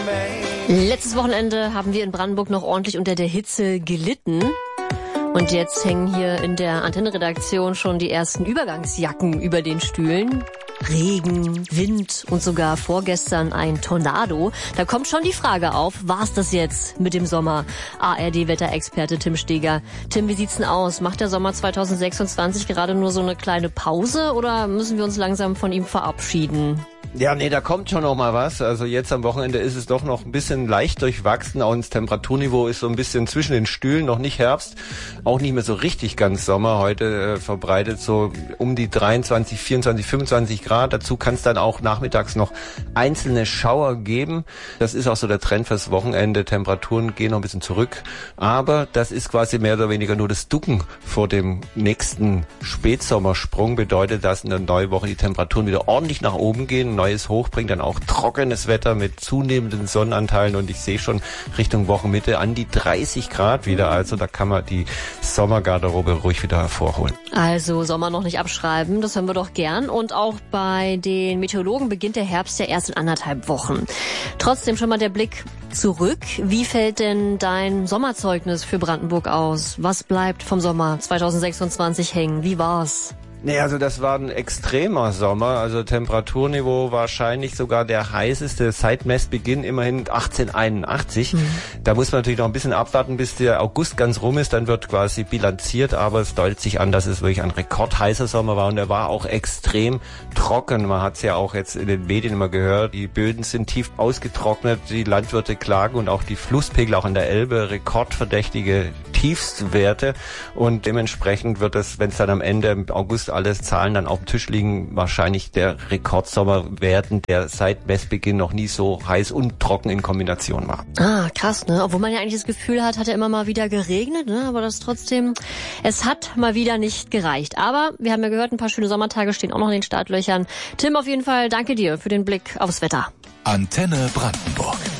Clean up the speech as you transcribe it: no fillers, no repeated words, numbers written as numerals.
Letztes Wochenende haben wir in Brandenburg noch ordentlich unter der Hitze gelitten. Und jetzt hängen hier in der Antenne-Redaktion schon die ersten Übergangsjacken über den Stühlen. Regen, Wind und sogar vorgestern ein Tornado. Da kommt schon die Frage auf, war's das jetzt mit dem Sommer? ARD-Wetterexperte Tim Steger. Tim, wie sieht's denn aus? Macht der Sommer 2026 gerade nur so eine kleine Pause oder müssen wir uns langsam von ihm verabschieden? Ja, nee, da kommt schon noch mal was. Also jetzt am Wochenende ist es doch noch ein bisschen leicht durchwachsen. Auch das Temperaturniveau ist so ein bisschen zwischen den Stühlen, noch nicht Herbst, auch nicht mehr so richtig ganz Sommer. Heute verbreitet so um die 23, 24, 25 Grad. Dazu kann es dann auch nachmittags noch einzelne Schauer geben. Das ist auch so der Trend fürs Wochenende. Temperaturen gehen noch ein bisschen zurück. Aber das ist quasi mehr oder weniger nur das Ducken vor dem nächsten Spätsommersprung. Bedeutet, dass in der neuen Woche die Temperaturen wieder ordentlich nach oben gehen. Neues Hoch bringt dann auch trockenes Wetter mit zunehmenden Sonnenanteilen und ich sehe schon Richtung Wochenmitte an die 30 Grad wieder. Also da kann man die Sommergarderobe ruhig wieder hervorholen. Also Sommer noch nicht abschreiben, das hören wir doch gern. Und auch bei den Meteorologen beginnt der Herbst ja erst in 1,5 Wochen. Trotzdem schon mal der Blick zurück. Wie fällt denn dein Sommerzeugnis für Brandenburg aus? Was bleibt vom Sommer 2026 hängen? Wie war's? Nee, also das war ein extremer Sommer, also Temperaturniveau wahrscheinlich sogar der heißeste seit Messbeginn, immerhin 1881. Da muss man natürlich noch ein bisschen abwarten, bis der August ganz rum ist, dann wird quasi bilanziert, aber es deutet sich an, dass es wirklich ein rekordheißer Sommer war und er war auch extrem trocken. Man hat es ja auch jetzt in den Medien immer gehört, die Böden sind tief ausgetrocknet, die Landwirte klagen und auch die Flusspegel, auch an der Elbe, rekordverdächtige Tiefstwerte und dementsprechend wird es, wenn es dann am Ende im August alles Zahlen dann auf dem Tisch liegen, wahrscheinlich der Rekordsommer werden, der seit Messbeginn noch nie so heiß und trocken in Kombination war. Ah, krass, ne? Obwohl man ja eigentlich das Gefühl hat ja immer mal wieder geregnet, ne? Aber das trotzdem, es hat mal wieder nicht gereicht. Aber wir haben ja gehört, ein paar schöne Sommertage stehen auch noch in den Startlöchern. Tim, auf jeden Fall danke dir für den Blick aufs Wetter. Antenne Brandenburg.